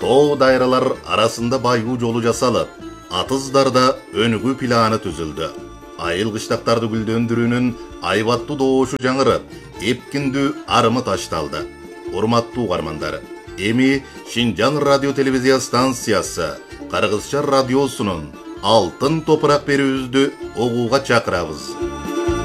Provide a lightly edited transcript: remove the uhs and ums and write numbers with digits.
Too dайралар арасында байгуу жолу жасалып, атыздарда өнүгүү планы түзүлдү. Айыл кыштактарды гүлдөндүрүүнүн айбаттуу добушу жаңырып, эпкиндүү арымы ташталды. Урматтуу угармандар, эми Шинжаң радио телевизия станциясы Кыргызча радиосунун Алтын топурак берүүбүздү угууга чакырабыз.